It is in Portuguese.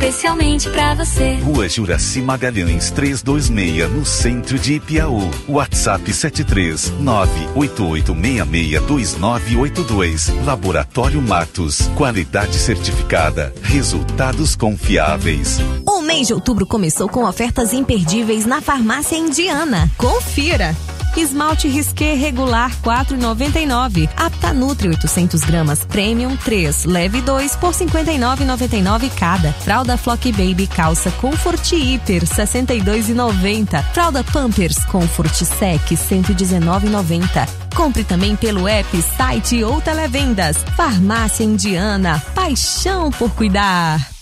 especialmente pra você. Rua Juraci Magalhães 326, no centro de Ipiaú. WhatsApp 73988662982. Laboratório Matos. Qualidade certificada. Resultados confiáveis. O mês de outubro começou com ofertas imperdíveis na Farmácia Indiana. Confira! Esmalte Risqué regular 4,99. Aptanutri 800 gramas Premium 3, leve 2 por 59,99 cada. Fralda Flock Baby calça Comfort Hiper 62,90. Fralda Pampers Comfort Sec 119,90. Compre também pelo app, site ou televendas. Farmácia Indiana, paixão por cuidar.